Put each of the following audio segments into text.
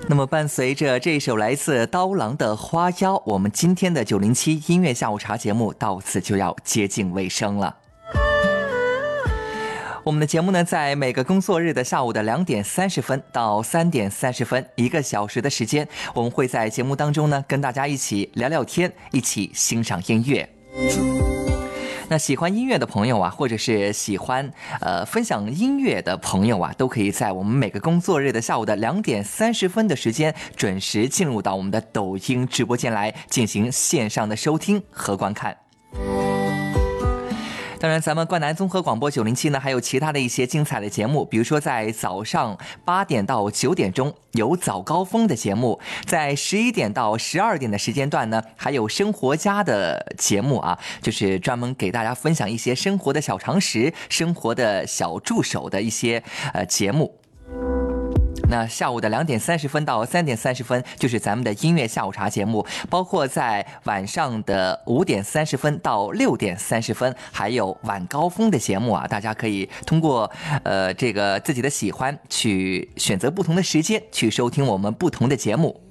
那么伴随着这首来自刀郎的《花妖》，我们今天的907音乐下午茶节目到此就要接近尾声了。我们的节目呢，在每个工作日的下午的2点30分到3点30分，1个小时的时间，我们会在节目当中呢，跟大家一起聊聊天，一起欣赏音乐。那喜欢音乐的朋友啊，或者是喜欢分享音乐的朋友啊，都可以在我们每个工作日的下午的2点30分的时间，准时进入到我们的抖音直播间来进行线上的收听和观看。当然咱们冠南综合广播907呢，还有其他的一些精彩的节目，比如说在早上8点到9点钟有早高峰的节目，在11点到12点的时间段呢，还有生活家的节目啊，就是专门给大家分享一些生活的小常识、生活的小助手的一些节目。那下午的2点30分到3点30分就是咱们的音乐下午茶节目，包括在晚上的5点30分到6点30分，还有晚高峰的节目啊，大家可以通过这个自己的喜欢去选择不同的时间去收听我们不同的节目。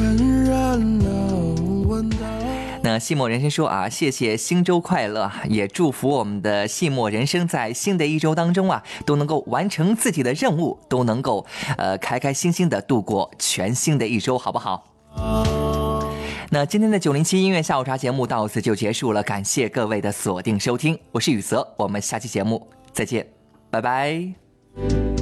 那细末人生说啊，谢谢新周快乐，也祝福我们的细末人生在新的一周当中啊，都能够完成自己的任务，都能够开开心心的度过全新的一周，好不好？那今天的907音乐下午茶节目到此就结束了，感谢各位的锁定收听，我是雨泽，我们下期节目再见，拜拜。